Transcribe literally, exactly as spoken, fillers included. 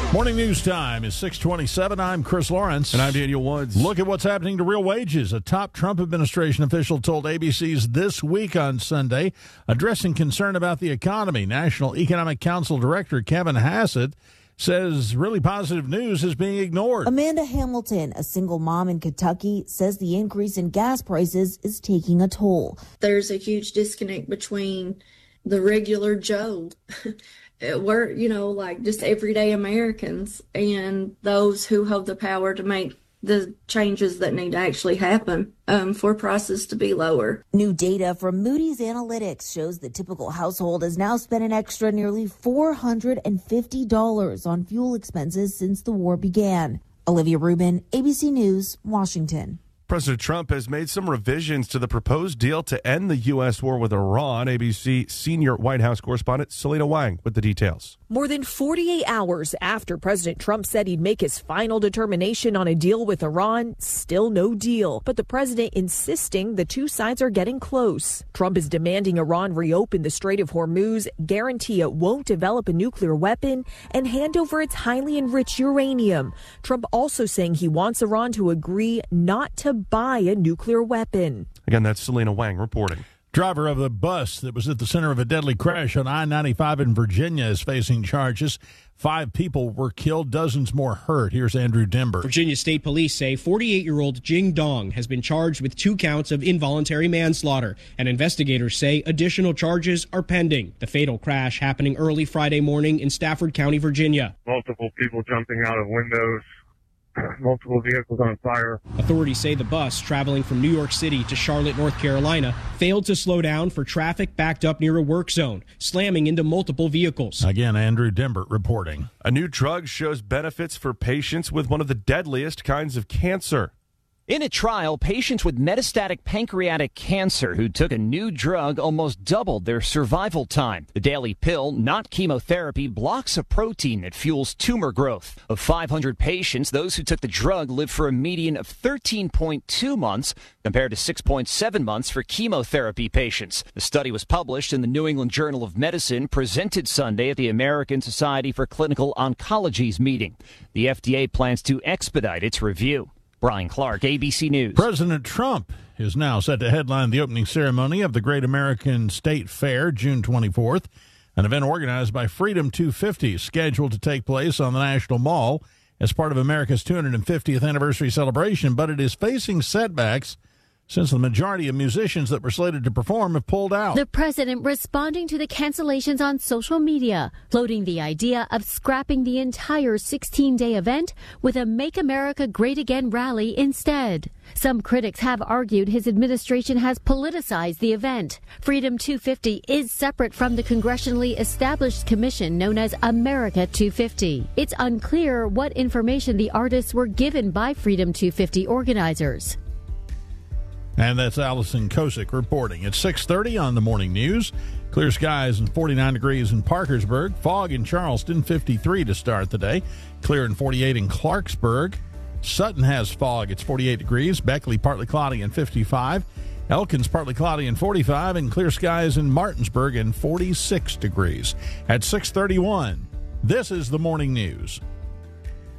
Morning news time is six twenty-seven. I'm Chris Lawrence. And I'm Daniel Woods. Look at what's happening to real wages. A top Trump administration official told A B C's This Week on Sunday, addressing concern about the economy. National Economic Council Director Kevin Hassett says really positive news is being ignored. Amanda Hamilton, a single mom in Kentucky, says the increase in gas prices is taking a toll. There's a huge disconnect between the regular Joe we're, you know, like just everyday Americans and those who hold the power to make the changes that need to actually happen um, for prices to be lower. New data from Moody's Analytics shows the typical household has now spent an extra nearly four hundred fifty dollars on fuel expenses since the war began. Olivia Rubin, A B C News, Washington. President Trump has made some revisions to the proposed deal to end the U S war with Iran. A B C senior White House correspondent Selena Wang with the details. More than forty-eight hours after President Trump said he'd make his final determination on a deal with Iran, still no deal. But the president insisting the two sides are getting close. Trump is demanding Iran reopen the Strait of Hormuz, guarantee it won't develop a nuclear weapon, and hand over its highly enriched uranium. Trump also saying he wants Iran to agree not to buy a nuclear weapon. Again, that's Selena Wang reporting. Driver of the bus that was at the center of a deadly crash on I ninety-five in Virginia is facing charges. Five people were killed, dozens more hurt. Here's Andrew Dimber. Virginia State Police say forty-eight-year-old Jing Dong has been charged with two counts of involuntary manslaughter, and investigators say additional charges are pending. The fatal crash happening early Friday morning in Stafford County, Virginia. Multiple people jumping out of windows. Multiple vehicles on fire. Authorities say the bus traveling from New York City to Charlotte, North Carolina, failed to slow down for traffic backed up near a work zone, slamming into multiple vehicles. Again, Andrew Dimbert reporting. A new drug shows benefits for patients with one of the deadliest kinds of cancer. In a trial, patients with metastatic pancreatic cancer who took a new drug almost doubled their survival time. The daily pill, not chemotherapy, blocks a protein that fuels tumor growth. Of five hundred patients, those who took the drug lived for a median of thirteen point two months compared to six point seven months for chemotherapy patients. The study was published in the New England Journal of Medicine, presented Sunday at the American Society for Clinical Oncology's meeting. The F D A plans to expedite its review. Brian Clark, A B C News. President Trump is now set to headline the opening ceremony of the Great American State Fair, June twenty-fourth, an event organized by Freedom two fifty, scheduled to take place on the National Mall as part of America's two hundred fiftieth anniversary celebration, but it is facing setbacks since the majority of musicians that were slated to perform have pulled out. The president responding to the cancellations on social media, floating the idea of scrapping the entire sixteen-day event with a Make America Great Again rally instead. Some critics have argued his administration has politicized the event. Freedom two fifty is separate from the congressionally established commission known as America two fifty. It's unclear what information the artists were given by Freedom two fifty organizers. And that's Allison Kosick reporting. At six thirty on the morning news, clear skies and forty-nine degrees in Parkersburg. Fog in Charleston, fifty-three to start the day. Clear and forty-eight in Clarksburg. Sutton has fog. It's forty-eight degrees. Beckley, partly cloudy and fifty-five. Elkins, partly cloudy and forty-five. And clear skies in Martinsburg and forty-six degrees. At six thirty-one, this is the morning news.